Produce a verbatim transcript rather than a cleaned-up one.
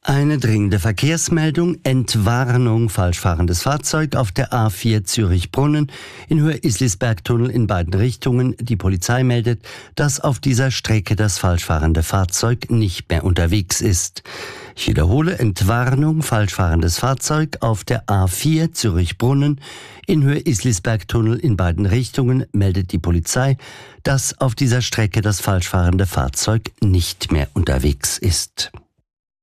Eine dringende Verkehrsmeldung, Entwarnung, falschfahrendes Fahrzeug auf der A vier Zürich-Brunnen in Höhe Islisbergtunnel in beiden Richtungen. Die Polizei meldet, dass auf dieser Strecke das falschfahrende Fahrzeug nicht mehr unterwegs ist. Ich wiederhole, Entwarnung, falschfahrendes Fahrzeug auf der A vier Zürich-Brunnen in Höhe Islisbergtunnel in beiden Richtungen, meldet die Polizei, dass auf dieser Strecke das falschfahrende Fahrzeug nicht mehr unterwegs ist.